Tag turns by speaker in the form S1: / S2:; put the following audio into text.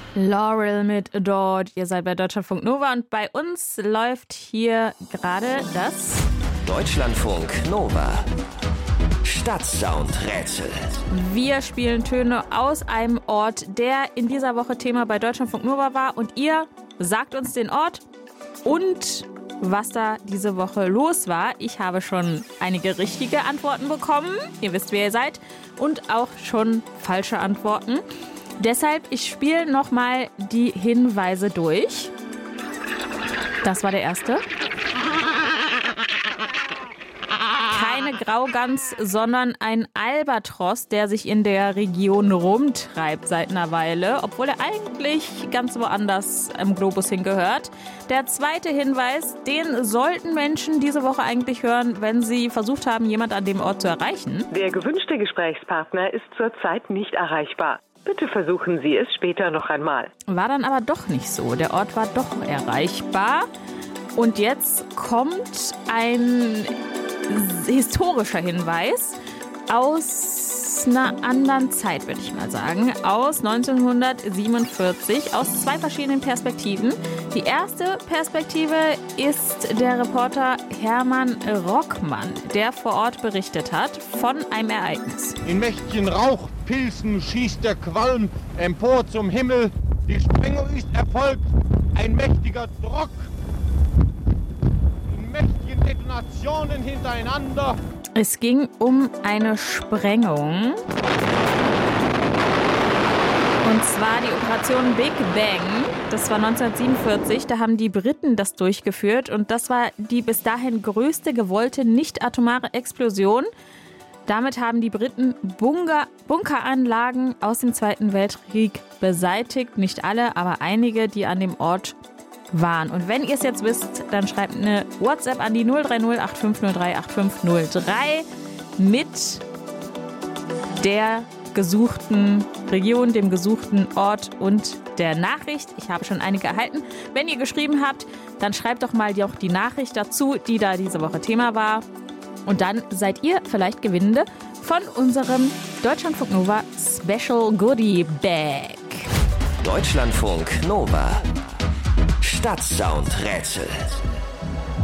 S1: Laurel mit Adored. Ihr seid bei Deutschlandfunk Nova und bei uns läuft hier gerade das
S2: Deutschlandfunk Nova. Stadtsound-Rätsel.
S1: Wir spielen Töne aus einem Ort, der in dieser Woche Thema bei Deutschlandfunk Nova war. Und ihr sagt uns den Ort und was da diese Woche los war. Ich habe schon einige richtige Antworten bekommen. Ihr wisst, wer ihr seid. Und auch schon falsche Antworten. Deshalb, ich spiele nochmal die Hinweise durch. Das war der erste. Keine Graugans, sondern ein Albatros, der sich in der Region rumtreibt seit einer Weile, obwohl er eigentlich ganz woanders im Globus hingehört. Der zweite Hinweis, den sollten Menschen diese Woche eigentlich hören, wenn sie versucht haben, jemand an dem Ort zu erreichen.
S3: Der gewünschte Gesprächspartner ist zurzeit nicht erreichbar. Bitte versuchen Sie es später noch einmal.
S1: War dann aber doch nicht so. Der Ort war doch erreichbar. Und jetzt kommt ein historischer Hinweis aus einer anderen Zeit, würde ich mal sagen. Aus 1947, aus zwei verschiedenen Perspektiven. Die erste Perspektive ist der Reporter Hermann Rockmann, der vor Ort berichtet hat von einem Ereignis.
S4: In mächtigen Rauchpilzen schießt der Qualm empor zum Himmel. Die Sprengung ist erfolgt. Ein mächtiger Druck. In mächtigen Detonationen hintereinander.
S1: Es ging um eine Sprengung. Und zwar die Operation Big Bang. Das war 1947. Da haben die Briten das durchgeführt. Und das war die bis dahin größte gewollte nicht-atomare Explosion. Damit haben die Briten Bunkeranlagen aus dem Zweiten Weltkrieg beseitigt. Nicht alle, aber einige, die an dem Ort waren. Und wenn ihr es jetzt wisst, dann schreibt eine WhatsApp an die 030 8503 8503 mit der gesuchten Region, dem gesuchten Ort und der Nachricht. Ich habe schon einige erhalten. Wenn ihr geschrieben habt, dann schreibt doch mal auch die Nachricht dazu, die da diese Woche Thema war. Und dann seid ihr vielleicht Gewinnende von unserem Deutschlandfunk Nova Special Goodie Bag.
S2: Deutschlandfunk Nova. Stadtsound-Rätsel.